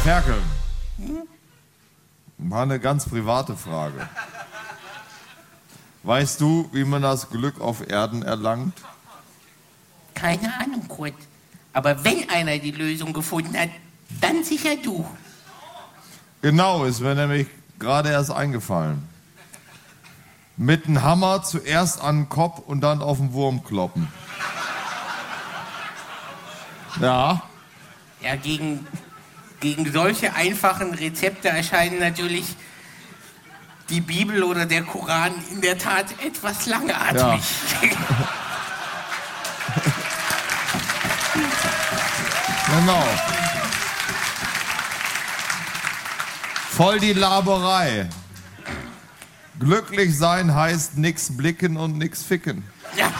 Ferkel. Mal eine ganz private Frage. Weißt du, wie man das Glück auf Erden erlangt? Keine Ahnung, Kurt. Aber wenn einer die Lösung gefunden hat, dann sicher du. Genau, ist mir nämlich gerade erst eingefallen. Mit dem Hammer zuerst an den Kopf und dann auf den Wurm kloppen. Ja. Ja, gegen solche einfachen Rezepte erscheinen natürlich die Bibel oder der Koran in der Tat etwas langatmig. Ja. Genau. Voll die Laberei. Glücklich sein heißt nix blicken und nix ficken. Ja.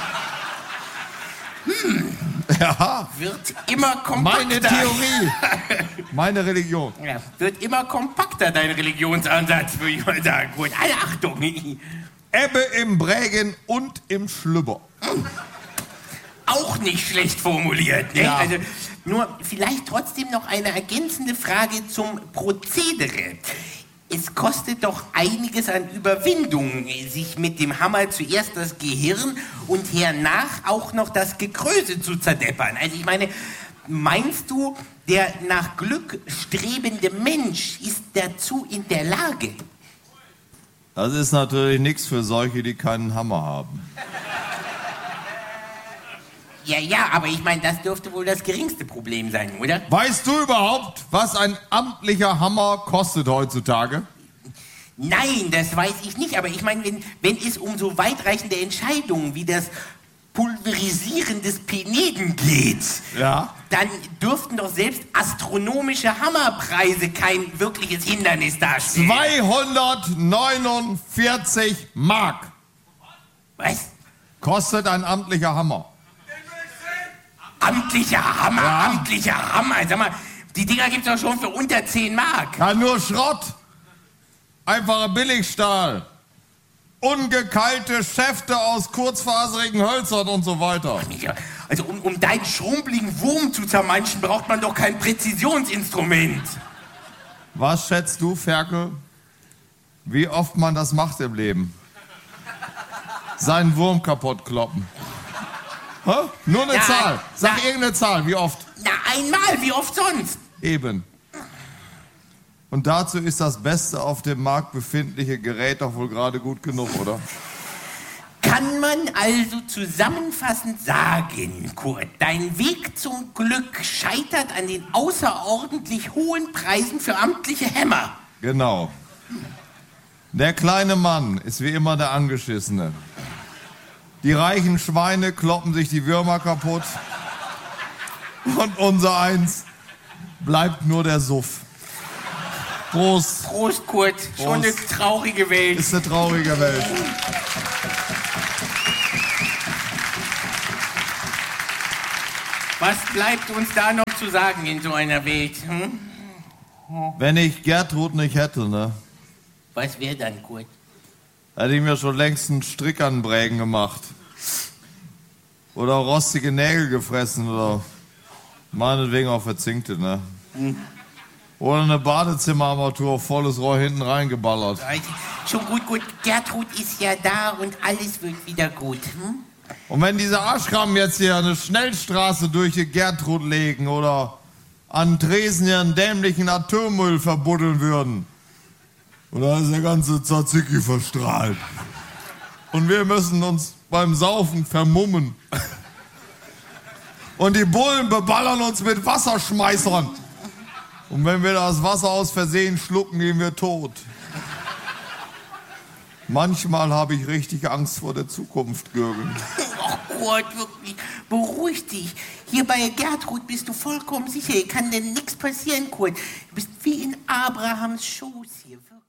Ja. Wird immer kompakter. Meine Theorie. Meine Religion. Ja, wird immer kompakter, dein Religionsansatz, würde ich mal sagen. Gut, alle Achtung. Ebbe im Brägen und im Schlüpper. Auch nicht schlecht formuliert. Ne? Ja. Also, nur vielleicht trotzdem noch eine ergänzende Frage zum Prozedere. Es kostet doch einiges an Überwindung, sich mit dem Hammer zuerst das Gehirn und hernach auch noch das Gekröse zu zerdeppern. Also ich meine, meinst du, der nach Glück strebende Mensch ist dazu in der Lage? Das ist natürlich nichts für solche, die keinen Hammer haben. Ja, aber ich meine, das dürfte wohl das geringste Problem sein, oder? Weißt du überhaupt, was ein amtlicher Hammer kostet heutzutage? Nein, das weiß ich nicht. Aber ich meine, wenn es um so weitreichende Entscheidungen wie das Pulverisieren des Peneden geht, Ja. dann dürften doch selbst astronomische Hammerpreise kein wirkliches Hindernis darstellen. 249 Mark Was? kostet ein amtlicher Hammer. Amtlicher Hammer, Ja. amtlicher Hammer. Sag mal, die Dinger gibt's doch schon für unter 10 Mark. Ja, nur Schrott. Einfacher Billigstahl. Ungekeilte Schäfte aus kurzfaserigen Hölzern und so weiter. Ja, also um deinen schrumpeligen Wurm zu zermanschen, braucht man doch kein Präzisionsinstrument. Was schätzt du, Ferkel, wie oft man das macht im Leben? Seinen Wurm kaputt kloppen. Hä? Nur eine Ja, Zahl. Sag na- irgendeine Zahl. Wie oft? Na, einmal, wie oft sonst? Eben. Und dazu ist das beste auf dem Markt befindliche Gerät doch wohl gerade gut genug, oder? Kann man also zusammenfassend sagen, Kurt, dein Weg zum Glück scheitert an den außerordentlich hohen Preisen für amtliche Hämmer. Genau. Der kleine Mann ist wie immer der Angeschissene. Die reichen Schweine kloppen sich die Würmer kaputt. Und unser Eins bleibt nur der Suff. Prost. Prost, Kurt. Schon eine traurige Welt. Ist eine traurige Welt. Was bleibt uns da noch zu sagen in so einer Welt? Hm? Wenn ich Gertrud nicht hätte, ne, Was wäre dann, Kurt? hätte ich mir schon längst einen Strick an den Brägen gemacht. Oder rostige Nägel gefressen oder meinetwegen auch verzinkte, ne? Oder eine Badezimmerarmatur auf volles Rohr hinten reingeballert. Also, schon gut. Gertrud ist ja da und alles wird wieder gut. Hm? Und wenn diese Arschkrampen jetzt hier eine Schnellstraße durch die Gertrud legen oder an Tresen ihren dämlichen Atommüll verbuddeln würden, und da ist der ganze Tzatziki verstrahlt. Und wir müssen uns beim Saufen vermummen. Und die Bullen beballern uns mit Wasserschmeißern. Und wenn wir das Wasser aus Versehen schlucken, gehen wir tot. Manchmal habe ich richtig Angst vor der Zukunft, Gürgen. Oh Gott, wirklich, beruhig dich. Hier bei Gertrud bist du vollkommen sicher. Hier kann denn nichts passieren, Kurt. Du bist wie in Abrahams Schoß hier.